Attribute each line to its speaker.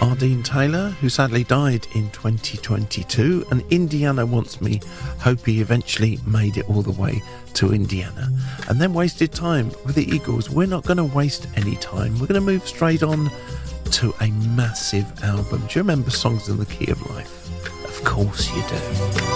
Speaker 1: Ardeen Taylor, who sadly died in 2022, and Indiana Wants Me. Hope he eventually made it all the way to Indiana. And then Wasted Time with the Eagles. We're not going to waste any time. We're going to move straight on to a massive album. Do you remember Songs in the Key of Life? Of course you do.